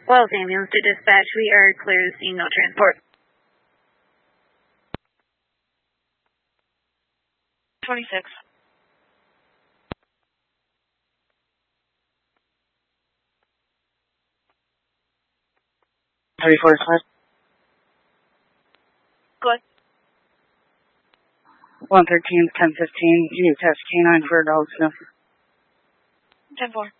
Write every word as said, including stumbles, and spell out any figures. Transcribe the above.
Wells ambulance to dispatch. We are clear to see no transport. twenty-six. thirty-four five. Go ahead. one thirteen, ten fifteen. You test K nine for a dog sniff. ten four.